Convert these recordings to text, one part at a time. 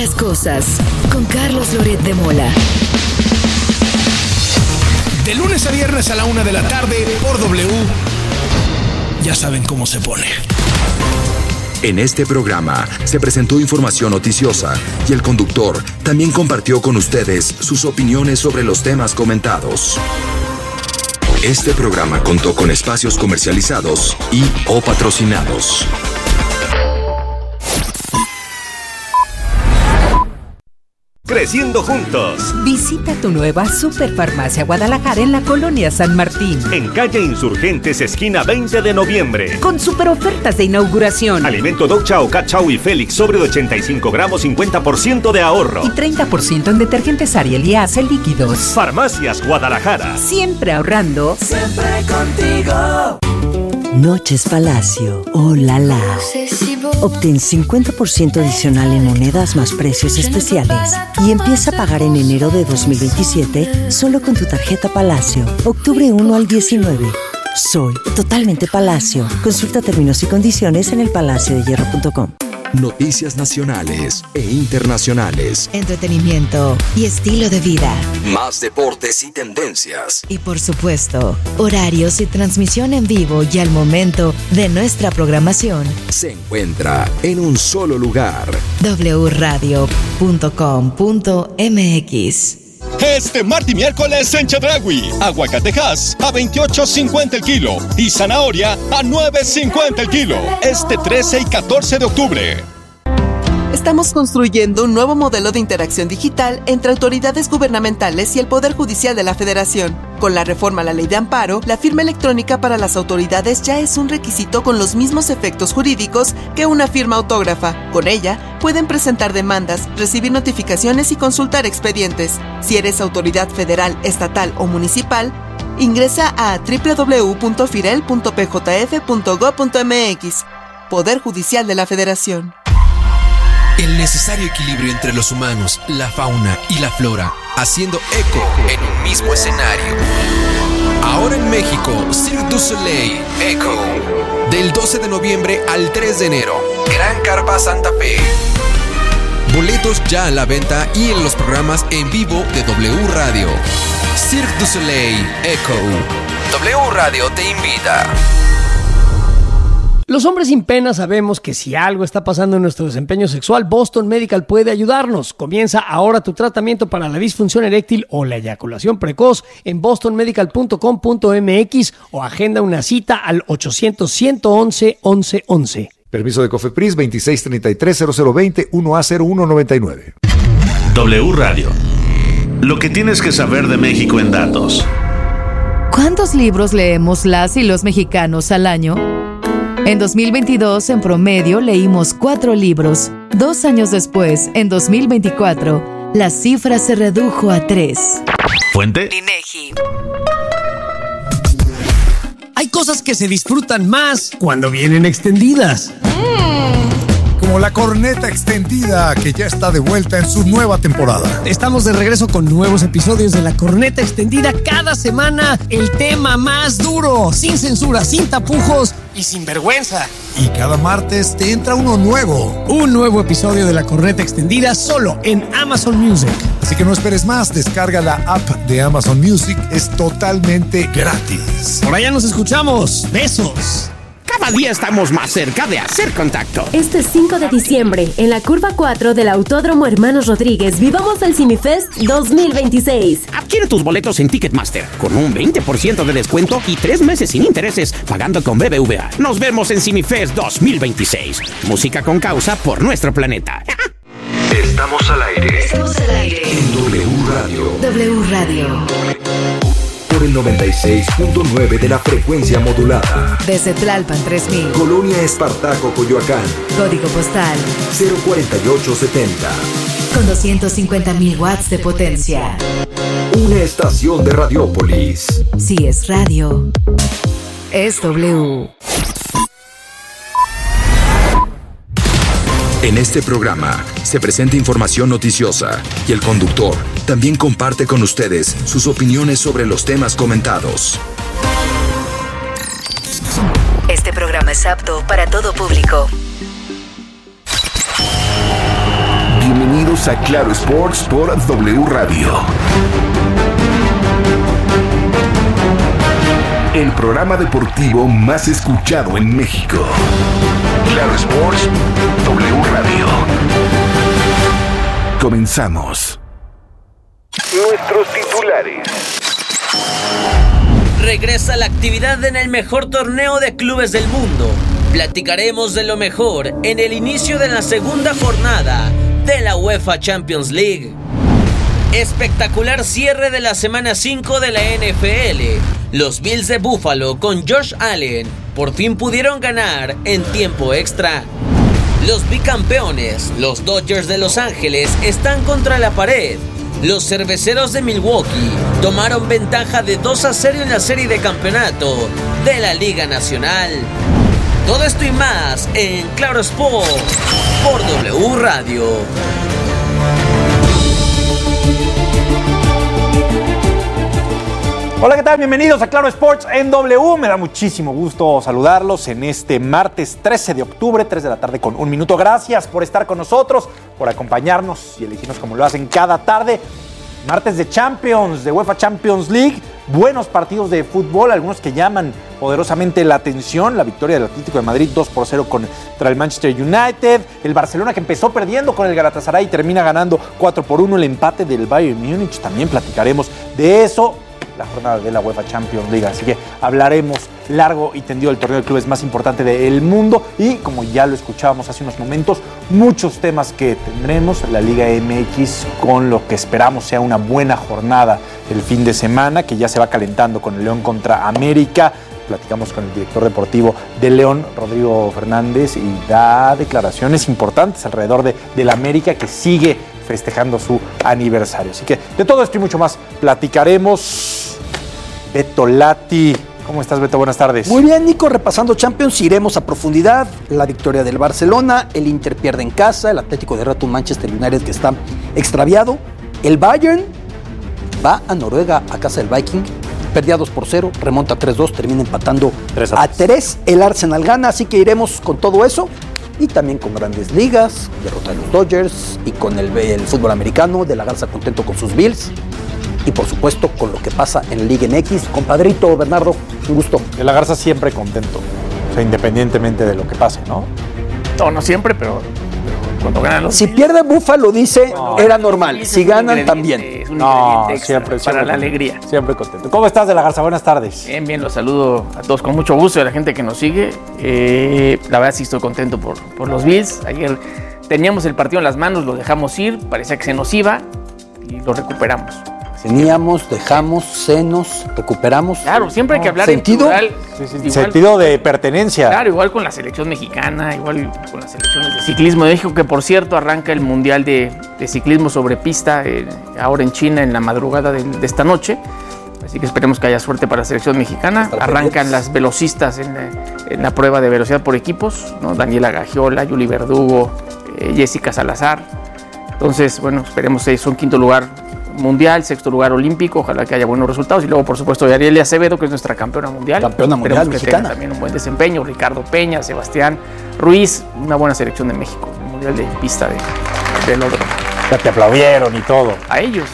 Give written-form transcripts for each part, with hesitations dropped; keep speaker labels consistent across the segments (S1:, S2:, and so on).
S1: las cosas con Carlos Loret de Mola.
S2: De lunes a viernes a la 1 de la tarde por W. Ya saben cómo se pone.
S3: En este programa se presentó información noticiosa y el conductor también compartió con ustedes sus opiniones sobre los temas comentados. Este programa contó con espacios comercializados y o patrocinados.
S4: Creciendo juntos.
S5: Visita tu nueva Superfarmacia Guadalajara en la Colonia San Martín.
S4: En calle Insurgentes, esquina 20 de noviembre.
S5: Con super ofertas de inauguración.
S4: Alimento Dog Chow, Cat Chow y Félix sobre de 85 gramos, 50% de ahorro.
S5: Y 30% en detergentes Ariel y Ace líquidos.
S4: Farmacias Guadalajara.
S5: Siempre ahorrando.
S6: Siempre contigo.
S7: Noches Palacio, oh la la. Obtén 50% adicional en monedas más precios especiales y empieza a pagar en enero de 2027 solo con tu tarjeta Palacio. Octubre 1 al 19. Soy totalmente Palacio. Consulta términos y condiciones en elpalaciodehierro.com.
S3: Noticias nacionales e internacionales.
S8: Entretenimiento y estilo de vida.
S3: Más deportes y tendencias.
S8: Y por supuesto, horarios y transmisión en vivo y al momento de nuestra programación.
S3: Se encuentra en un solo lugar.
S8: wradio.com.mx.
S9: Este martes y miércoles en Chedraui, aguacatejas a $28.50 el kilo y zanahoria a $9.50 el kilo. Este 13 y 14 de octubre.
S10: Estamos construyendo un nuevo modelo de interacción digital entre autoridades gubernamentales y el Poder Judicial de la Federación. Con la reforma a la Ley de Amparo, la firma electrónica para las autoridades ya es un requisito con los mismos efectos jurídicos que una firma autógrafa. Con ella, pueden presentar demandas, recibir notificaciones y consultar expedientes. Si eres autoridad federal, estatal o municipal, ingresa a www.firel.pjf.gov.mx. Poder Judicial de la Federación.
S11: El necesario equilibrio entre los humanos, la fauna y la flora, haciendo eco en un mismo escenario. Ahora en México, Cirque du Soleil, Echo. Del 12 de noviembre al 3 de enero, Gran Carpa Santa Fe. Boletos ya a la venta y en los programas en vivo de W Radio. Cirque du Soleil, Echo. W Radio te invita.
S12: Los hombres sin pena sabemos que si algo está pasando en nuestro desempeño sexual, Boston Medical puede ayudarnos. Comienza ahora tu tratamiento para la disfunción eréctil o la eyaculación precoz en bostonmedical.com.mx o agenda una cita al 800-111-1111.
S13: Permiso de COFEPRIS 2633-0020 1A0199.
S14: W Radio. Lo que tienes que saber de México en datos.
S8: ¿Cuántos libros leemos las y los mexicanos al año? En 2022, en promedio, leímos 4 libros. 2 años después, en 2024, la cifra se redujo a 3.
S14: ¿Fuente?
S8: INEGI.
S12: Hay cosas que se disfrutan más cuando vienen extendidas.
S15: Como la corneta extendida, que ya está de vuelta en su nueva temporada.
S12: Estamos de regreso con nuevos episodios de la corneta extendida. Cada semana el tema más duro, sin censura, sin tapujos y sin vergüenza.
S15: Y cada martes te entra uno nuevo.
S12: Un nuevo episodio de la corneta extendida solo en Amazon Music.
S15: Así que no esperes más, descarga la app de Amazon Music, es totalmente gratis.
S12: Por allá nos escuchamos. Besos.
S16: Cada día estamos más cerca de hacer contacto.
S17: Este 5 de diciembre, en la curva 4 del Autódromo Hermanos Rodríguez, vivamos el CineFest 2026.
S16: Adquiere tus boletos en Ticketmaster con un 20% de descuento y 3 meses sin intereses pagando con BBVA. Nos vemos en CineFest 2026. Música con causa por nuestro planeta.
S3: Estamos al aire.
S1: Estamos al aire.
S3: En W Radio.
S1: W Radio.
S3: Por el 96.9 de la frecuencia modulada.
S8: Desde Tlalpan 3000.
S3: Colonia Espartaco, Coyoacán.
S8: Código postal
S3: 04870.
S8: Con 250,000 watts de potencia.
S3: Una estación de Radiópolis.
S8: Si es radio, es W.
S3: En este programa se presenta información noticiosa y el conductor también comparte con ustedes sus opiniones sobre los temas comentados.
S1: Este programa es apto para todo público.
S18: Bienvenidos
S3: Bienvenidos a Claro Sports por W Radio. El programa deportivo más escuchado en México. Claro Sports, W Radio. Comenzamos. Nuestros titulares.
S18: Regresa la actividad en el mejor torneo de clubes del mundo. Platicaremos de lo mejor en el inicio de la segunda jornada de la UEFA Champions League. Espectacular cierre de la semana 5 de la NFL. Los Bills de Buffalo con Josh Allen por fin pudieron ganar en tiempo extra. Los bicampeones, los Dodgers de Los Ángeles, están contra la pared. Los cerveceros de Milwaukee tomaron ventaja de 2-0 en la serie de campeonato de la Liga Nacional. Todo esto y más en Claro Sport por W Radio.
S19: Hola, ¿qué tal? Bienvenidos a Claro Sports en W. Me da muchísimo gusto saludarlos en este martes 13 de octubre, 3 de la tarde con 1 minuto. Gracias por estar con nosotros, por acompañarnos y elegirnos como lo hacen cada tarde. Martes de Champions, de UEFA Champions League. Buenos partidos de fútbol, algunos que llaman poderosamente la atención. La victoria del Atlético de Madrid 2-0 contra el Manchester United. El Barcelona que empezó perdiendo con el Galatasaray y termina ganando 4-1. El empate del Bayern Múnich, también platicaremos de eso. La jornada de la UEFA Champions League, así que hablaremos largo y tendido del torneo de clubes más importante del mundo y, como ya lo escuchábamos hace unos momentos, muchos temas que tendremos. La Liga MX, con lo que esperamos sea una buena jornada el fin de semana, que ya se va calentando con el León contra América. Platicamos con el director deportivo de León, Rodrigo Fernández, y da declaraciones importantes alrededor del América, que sigue festejando su aniversario. Así que de todo esto y mucho más platicaremos. Beto Lati, ¿cómo estás, Beto? Buenas tardes.
S20: Muy bien, Nico, repasando Champions, iremos a profundidad. La victoria del Barcelona, el Inter pierde en casa, el Atlético derrota un Manchester United que está extraviado. El Bayern va a Noruega, a casa del Viking, perdía 2-0, remonta 3-2, termina empatando 3-3. El Arsenal gana, así que iremos con todo eso. Y también con grandes ligas, derrota de los Dodgers y con el fútbol americano, de la Garza contento con sus Bills. Y por supuesto con lo que pasa en la Liga MX. Compadrito Bernardo, un gusto.
S19: De la Garza siempre contento, o sea, independientemente de lo que pase, ¿no?
S21: No siempre, pero cuando ganan los...
S20: Si pierde Buffalo, dice, era normal. Si ganan, también.
S21: Es un ingrediente extra para la alegría.
S19: Siempre contento. ¿Cómo estás, de la Garza? Buenas tardes.
S21: Bien, los saludo a todos con mucho gusto y a la gente que nos sigue. La verdad sí estoy contento por los Bills. Ayer teníamos el partido en las manos, lo dejamos ir, parecía que se nos iba y lo recuperamos.
S20: Teníamos, dejamos, se nos recuperamos.
S21: Claro, siempre hay que hablar
S20: ¿sentido?
S21: En plural.
S19: Igual, sentido de pertenencia.
S21: Claro, igual con la selección mexicana, igual con las selecciones de ciclismo de México, que por cierto arranca el Mundial de Ciclismo sobre pista ahora en China en la madrugada de esta noche. Así que esperemos que haya suerte para la selección mexicana. Arrancan las velocistas en la prueba de velocidad por equipos, ¿no? Daniela Gagiola, Yuli Verdugo, Jessica Salazar. Entonces, bueno, esperemos que es un quinto lugar mundial, sexto lugar olímpico, ojalá que haya buenos resultados. Y luego, por supuesto, Ariel Acevedo, que es nuestra campeona mundial.
S20: Campeona mundial
S21: esperemos que tenga también un buen desempeño. Ricardo Peña, Sebastián Ruiz, una buena selección de México, el mundial de pista del otro.
S19: Ya te aplaudieron y todo.
S21: A ellos.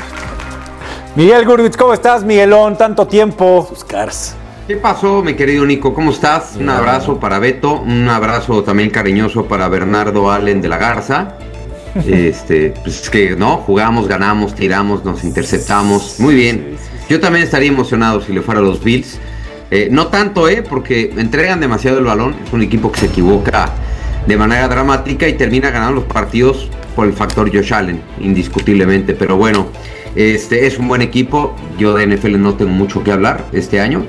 S19: Miguel Gurwitz, ¿cómo estás, Miguelón? Tanto tiempo.
S20: Sus caras.
S22: ¿Qué pasó, mi querido Nico? ¿Cómo estás? Un abrazo para Beto, un abrazo también cariñoso para Bernardo Allen de la Garza. Pues es que no, jugamos, ganamos, tiramos, nos interceptamos, muy bien. Yo también estaría emocionado si le fuera a los Bills. No tanto, porque entregan demasiado el balón. Es un equipo que se equivoca de manera dramática y termina ganando los partidos por el factor Josh Allen, indiscutiblemente. Pero bueno, es un buen equipo. Yo de NFL no tengo mucho que hablar este año.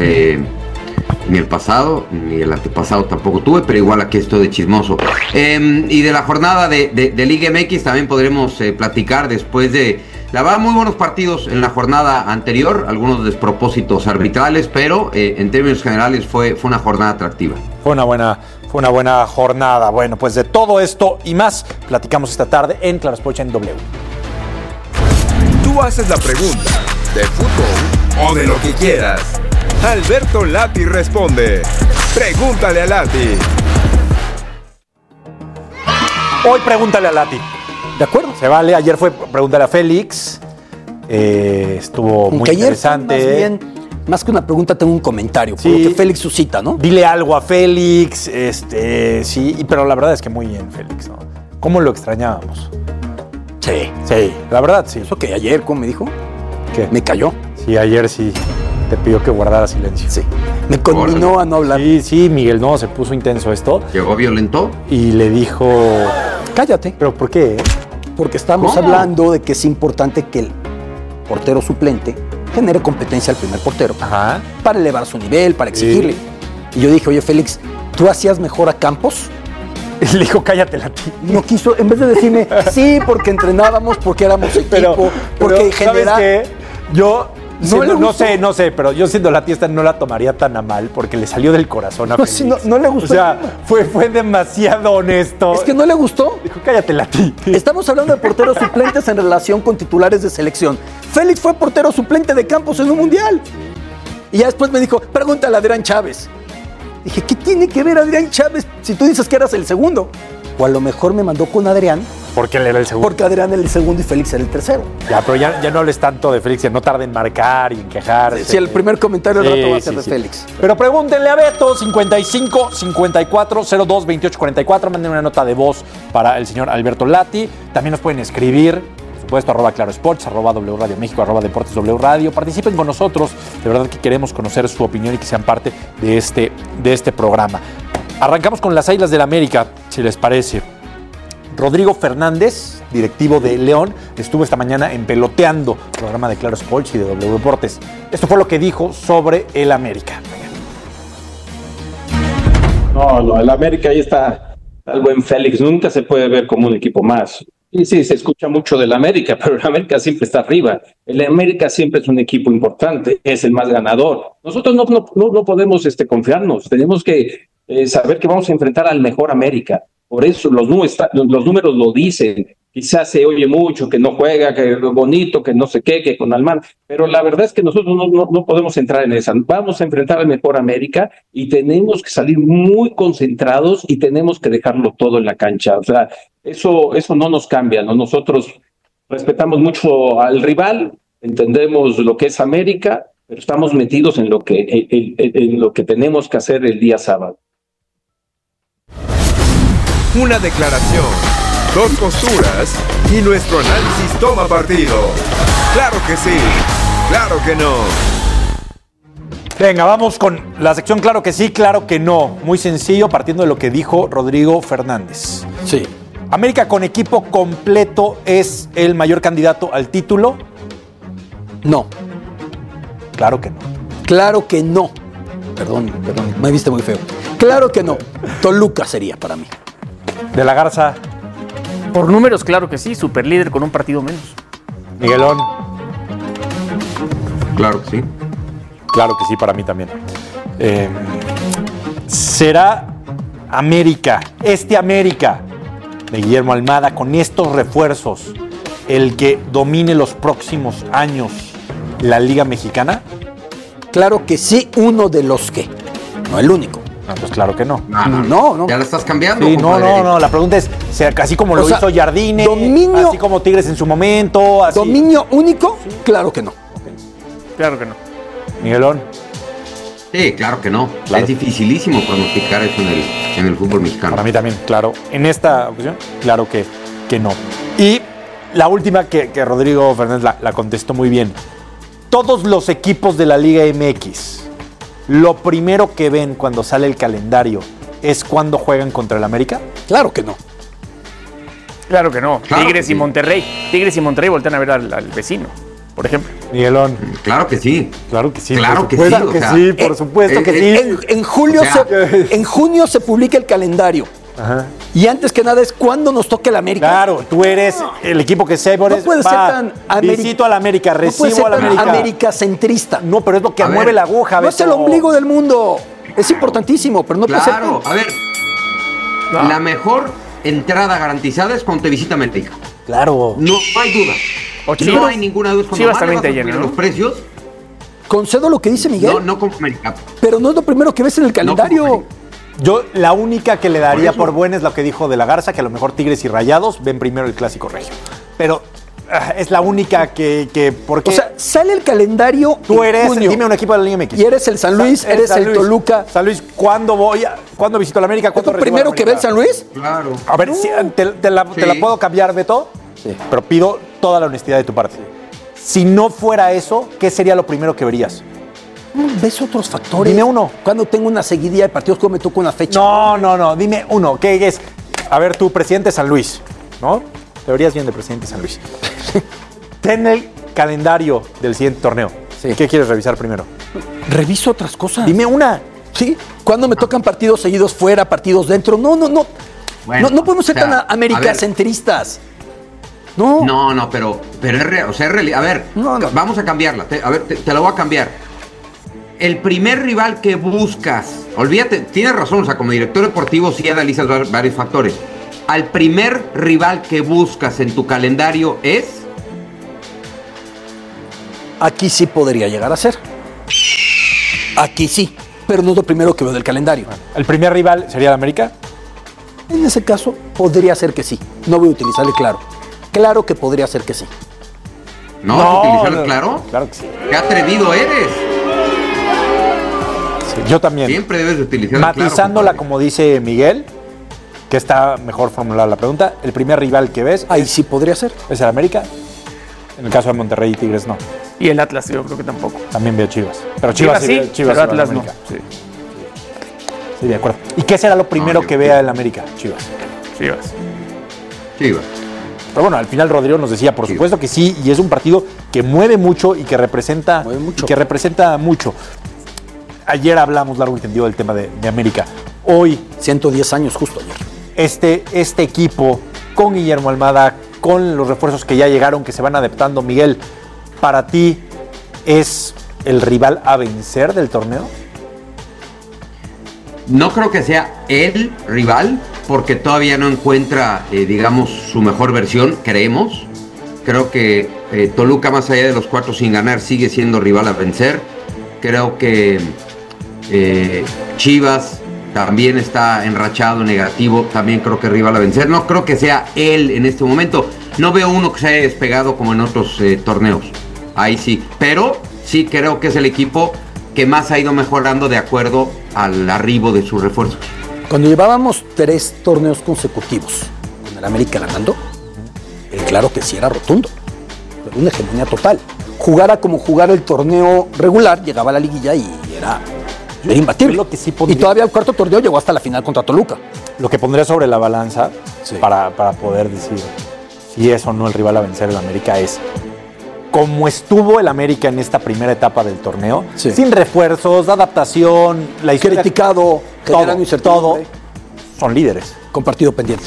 S22: Ni el pasado, ni el antepasado tampoco tuve, pero igual aquí estoy de chismoso. Y de la jornada de Liga MX también podremos platicar después de, la verdad, muy buenos partidos en la jornada anterior, algunos despropósitos arbitrales, pero en términos generales fue una jornada atractiva.
S19: Fue una buena jornada. Bueno, pues de todo esto y más platicamos esta tarde en Claro Sports en W.
S3: Tú haces la pregunta de fútbol o de lo que quieras. Alberto Lati responde. Pregúntale a Lati.
S19: Hoy pregúntale a Lati.
S20: De acuerdo.
S19: Se vale. Ayer fue preguntar a Félix. Estuvo muy interesante.
S20: Más que una pregunta, tengo un comentario. Por lo que Félix suscita, ¿no?
S19: Dile algo a Félix. Sí, pero la verdad es que muy bien, Félix, ¿no? ¿Cómo lo extrañábamos?
S20: Sí.
S19: Sí, la verdad sí.
S20: ¿Eso que ayer, cómo me dijo?
S19: ¿Qué?
S20: Me cayó.
S19: Sí, ayer sí. Te pidió que guardara silencio.
S20: Sí. Me conminó a no hablar.
S19: Sí, Miguel, no, se puso intenso esto.
S22: ¿Llegó violento?
S19: Y le dijo...
S20: Cállate.
S19: ¿Pero por qué?
S20: Porque estamos hablando de que es importante que el portero suplente genere competencia al primer portero.
S19: Ajá.
S20: Para elevar su nivel, para exigirle. Sí. Y yo dije, oye, Félix, ¿tú hacías mejor a Campos?
S19: Y le dijo, cállate la tía.
S20: No quiso, en vez de decirme, sí, porque entrenábamos, porque éramos equipo, porque generaba...
S19: ¿Sabes qué? Yo... No sé, pero yo siendo la tía no la tomaría tan a mal porque le salió del corazón a Félix.
S20: No le gustó.
S19: O sea, fue demasiado honesto.
S20: Es que no le gustó.
S19: Dijo, cállate la tía.
S20: Estamos hablando de porteros suplentes en relación con titulares de selección. Félix fue portero suplente de Campos en un mundial. Y ya después me dijo, pregúntale a Adrián Chávez. Dije, ¿qué tiene que ver Adrián Chávez si tú dices que eras el segundo? O a lo mejor me mandó con Adrián.
S19: Porque él era el segundo.
S20: Porque Adrián era el segundo y Félix era el tercero.
S19: Ya, pero ya no hables tanto de Félix, ya no tarde en marcar y en quejarse.
S20: Sí, el primer comentario del rato va a ser de Félix.
S19: Pero pregúntenle a Beto, 55 54 02 28 44. Manden una nota de voz para el señor Alberto Lati. También nos pueden escribir, por supuesto, @ClaroSports, @W Radio México, @Deportes W Radio. Participen con nosotros. De verdad que queremos conocer su opinión y que sean parte de este programa. Arrancamos con las Águilas del América, si les parece. Rodrigo Fernández, directivo de León, estuvo esta mañana en Peloteando, programa de Claro Sports y de W Deportes. Esto fue lo que dijo sobre el América.
S2: No, el América ahí está el buen Félix, nunca se puede ver como un equipo más. Y sí, se escucha mucho del América, pero el América siempre está arriba. El América siempre es un equipo importante, es el más ganador. Nosotros no podemos confiarnos, tenemos que saber que vamos a enfrentar al mejor América. Por eso los números lo dicen. Quizás se oye mucho que no juega, que bonito, que no sé qué, que con Almán. Pero la verdad es que nosotros no podemos entrar en esa. Vamos a enfrentar al mejor América y tenemos que salir muy concentrados y tenemos que dejarlo todo en la cancha. O sea, eso no nos cambia, ¿no? Nosotros respetamos mucho al rival, entendemos lo que es América, pero estamos metidos en lo que tenemos que hacer el día sábado.
S4: Una declaración, dos posturas y nuestro análisis toma partido. Claro que sí, claro que no.
S19: Venga, vamos con la sección Claro que sí, claro que no. Muy sencillo, partiendo de lo que dijo Rodrigo Fernández.
S20: Sí.
S19: ¿América con equipo completo es el mayor candidato al título?
S20: No.
S19: Claro que no.
S20: Claro que no. Perdón, me viste muy feo. Claro que no. Toluca sería para mí.
S19: De la Garza.
S21: Por números, claro que sí, superlíder con un partido menos.
S19: Miguelón.
S22: Claro que sí.
S19: Claro que sí, para mí también. ¿Será América, América de Guillermo Almada, con estos refuerzos, el que domine los próximos años la Liga Mexicana?
S20: Claro que sí, uno de los que. No el único.
S19: No, pues claro que no.
S20: No.
S22: Ya la estás cambiando.
S19: Sí, no. La pregunta es, así como lo hizo Jardine, así como Tigres en su momento. Así.
S20: ¿Dominio único? Sí. Claro que no.
S21: Claro que no.
S19: Miguelón.
S22: Sí, claro que no. Claro. Es dificilísimo pronosticar eso en el fútbol mexicano.
S19: Para mí también, claro. En esta ocasión, claro que no. Y la última que Rodrigo Fernández la contestó muy bien. Todos los equipos de la Liga MX, lo primero que ven cuando sale el calendario es cuando juegan contra el América.
S20: Claro que no.
S21: Claro que no.
S22: Claro
S21: Tigres
S22: que
S21: y
S22: sí.
S21: Monterrey. Tigres y Monterrey voltean a ver al vecino, por ejemplo.
S19: Miguelón.
S22: Claro que sí.
S19: Claro que sí.
S22: Claro que sí.
S19: Claro que sí, por supuesto que sí.
S20: En junio se publica el calendario.
S19: Ajá.
S20: Y antes que nada es cuando nos toque el América.
S19: Claro, tú eres el equipo que sé,
S20: no puede ser tan
S19: visito al América, recibo al América.
S20: América centrista.
S19: No, pero es lo que mueve la aguja.
S20: No es el ombligo del mundo. Es importantísimo, pero no puede ser.
S22: Claro, a ver. No. La mejor entrada garantizada es cuando te visita América.
S19: Claro.
S22: No hay duda. No hay ninguna duda. Cuando
S21: vas a subir
S22: los precios.
S20: Concedo lo que dice Miguel.
S22: No con América.
S20: Pero no es lo primero que ves en el calendario.
S19: Yo la única que le daría por buena es lo que dijo de la Garza, que a lo mejor Tigres y Rayados ven primero el Clásico Regio. Pero es la única que porque...
S20: O sea, sale el calendario.
S19: Tú eres, dime un equipo de la Liga MX.
S20: Y eres el San Luis, eres el Toluca.
S19: San Luis, ¿cuándo visito la América? ¿Cuándo
S20: ¿Es lo primero que ve el San Luis?
S22: Claro.
S19: A ver, te la puedo cambiar, Beto, pero pido toda la honestidad de tu parte. Si no fuera eso, ¿qué sería lo primero que verías?
S20: ¿Ves otros factores?
S19: Dime uno.
S20: Cuando tengo una seguidilla de partidos, ¿cómo me toca una fecha?
S19: No, dime uno. ¿Qué es? A ver, tú, presidente San Luis, ¿no? Te verías bien de presidente San Luis. Ten el calendario del siguiente torneo. Sí. ¿Qué quieres revisar primero?
S20: Reviso otras cosas.
S19: Dime una.
S20: Sí. ¿Cuándo me tocan partidos seguidos fuera, partidos dentro? No. Bueno, no podemos ser tan americacentristas.
S22: No, pero es real. O sea, es real. A ver, vamos a cambiarla. Te la voy a cambiar. El primer rival que buscas, olvídate, tienes razón, o sea, como director deportivo sí analizas varios factores. Al primer rival que buscas en tu calendario es...
S20: Aquí sí podría llegar a ser. Aquí sí, pero no es lo primero que veo del calendario.
S19: ¿El primer rival sería el América?
S20: En ese caso, podría ser que sí. No voy a utilizarle claro. Claro que podría ser que sí.
S22: ¿No vas a utilizarle claro?
S19: Claro que sí.
S22: ¡Qué atrevido eres!
S19: Sí, yo también.
S22: Siempre debes de utilizar
S19: matizándola
S22: claro,
S19: como dice Miguel, que está mejor formulada la pregunta. El primer rival que ves...
S20: Ahí sí podría ser.
S19: ¿Es el América? En el caso de Monterrey y Tigres, no.
S21: Y el Atlas, yo creo que tampoco.
S19: También veo Chivas. Pero Chivas
S21: sí, pero Atlas no.
S19: Sí, de acuerdo. ¿Y qué será lo primero que vea el América? Chivas.
S22: Chivas.
S19: Pero bueno, al final Rodrigo nos decía, por supuesto que sí, y es un partido que mueve mucho y que representa mucho. Ayer hablamos largo y tendido del tema de América. Hoy,
S20: 110 años justo ayer.
S19: Este equipo con Guillermo Almada, con los refuerzos que ya llegaron, que se van adaptando, Miguel, ¿para ti es el rival a vencer del torneo?
S22: No creo que sea el rival, porque todavía no encuentra, digamos, su mejor versión, creemos. Creo que Toluca, más allá de los 4 sin ganar, sigue siendo rival a vencer. Creo que Chivas también está enrachado, negativo, también creo que es rival a vencer. No creo que sea él en este momento. No veo uno que se haya despegado como en otros torneos. Ahí sí, pero sí creo que es el equipo que más ha ido mejorando de acuerdo al arribo de sus refuerzos.
S20: Cuando llevábamos 3 torneos consecutivos con el América ganando, claro que sí era rotundo. Era una hegemonía total. Jugara como jugara el torneo regular, llegaba a la liguilla y era imbatible.
S19: Lo que sí
S20: y todavía el cuarto torneo llegó hasta la final contra Toluca.
S19: Lo que pondría sobre la balanza para poder decir si es o no el rival a vencer el América es como estuvo el América en esta primera etapa del torneo, sin refuerzos, adaptación, la historia,
S20: criticado,
S19: todo, son líderes.
S20: Con partido pendiente.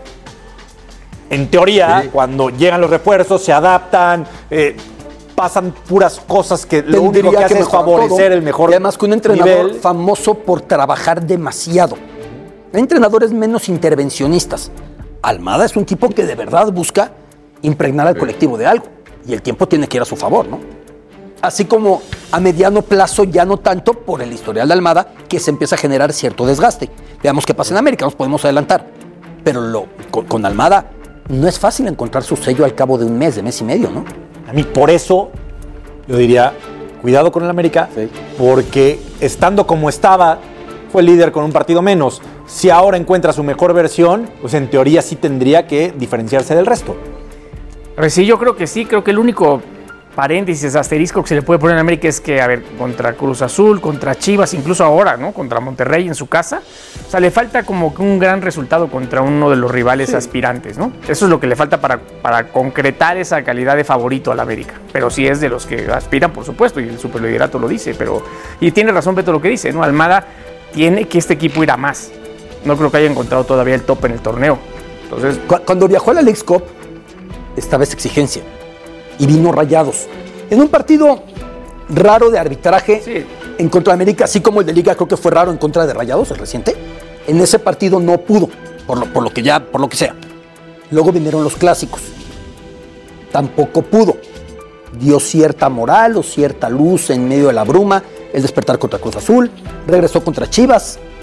S19: En teoría, cuando llegan los refuerzos, se adaptan, pasan puras cosas que lo único que hace es favorecer el mejor
S20: nivel. Y además que un entrenador
S19: nivel
S20: famoso por trabajar demasiado. Hay entrenadores menos intervencionistas. Almada es un tipo que de verdad busca impregnar al colectivo de algo. Y el tiempo tiene que ir a su favor, ¿no? Así como a mediano plazo ya no tanto por el historial de Almada, que se empieza a generar cierto desgaste. Veamos qué pasa en América, nos podemos adelantar. Pero con Almada no es fácil encontrar su sello al cabo de un mes y medio, ¿no?
S19: A mí por eso yo diría, cuidado con el América, porque estando como estaba, fue líder con un partido menos. Si ahora encuentra su mejor versión, pues en teoría sí tendría que diferenciarse del resto.
S21: Pues sí, yo creo que sí. Creo que el único paréntesis, asterisco que se le puede poner a América es que, a ver, contra Cruz Azul, contra Chivas, incluso ahora, ¿no? Contra Monterrey en su casa. O sea, le falta como que un gran resultado contra uno de los rivales aspirantes, ¿no? Eso es lo que le falta para concretar esa calidad de favorito al América. Pero sí es de los que aspiran, por supuesto, y el superliderato lo dice. Y tiene razón Beto lo que dice, ¿no? Almada tiene que este equipo ir a más. No creo que haya encontrado todavía el tope en el torneo. Entonces,
S20: cuando viajó a la Leagues Cup, estaba esa exigencia y vino Rayados en un partido raro de arbitraje en contra de América, así como el de Liga creo que fue raro en contra de Rayados, el reciente. En ese partido no pudo, por lo que sea. Luego vinieron los clásicos, tampoco pudo. Dio cierta moral o cierta luz en medio de la bruma, el despertar contra Cruz Azul, regresó contra Chivas,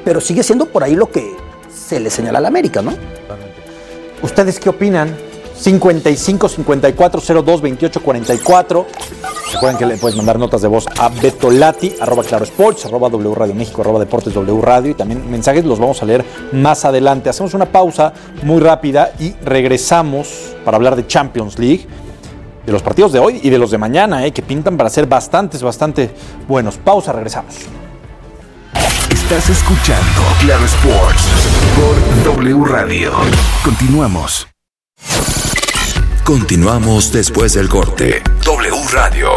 S20: pero sigue siendo por ahí lo que se le señala a la América, ¿no?
S19: ¿Ustedes qué opinan? 55 54 02 28 44. Recuerden que le puedes mandar notas de voz a Betolati, @clarosports, @W Radio México, @Deportes W Radio, y también mensajes los vamos a leer más adelante. Hacemos una pausa muy rápida y regresamos para hablar de Champions League, de los partidos de hoy y de los de mañana, que pintan para ser bastante buenos. Pausa, regresamos.
S3: Estás escuchando Claro Sports por W Radio. Continuamos. Continuamos después del corte. W Radio.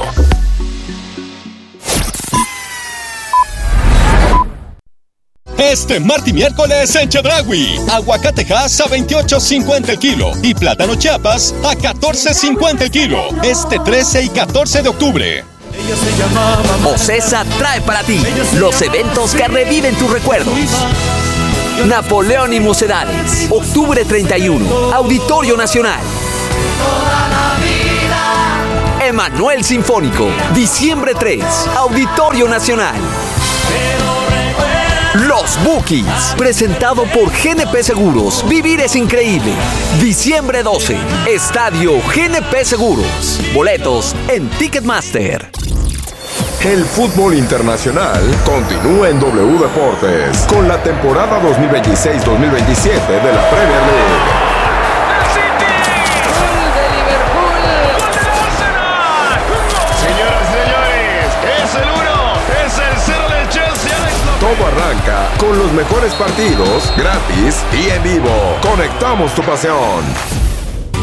S9: Este martes y miércoles en Chedraui, aguacatejas a 28.50 el kilo y plátano Chiapas a 14.50 el kilo. Este 13 y 14 de octubre.
S5: Ocesa trae para ti los eventos que reviven tus recuerdos. Napoleón y Mocedades, octubre 31, Auditorio Nacional. Emanuel Sinfónico, diciembre 3, Auditorio Nacional. Los Bookies, presentado por GNP Seguros. Vivir es increíble. Diciembre 12, Estadio GNP Seguros. Boletos en Ticketmaster.
S4: El fútbol internacional continúa en W Deportes con la temporada 2026-2027 de la Premier League. Todo arranca con los mejores partidos, gratis y en vivo. Conectamos tu pasión.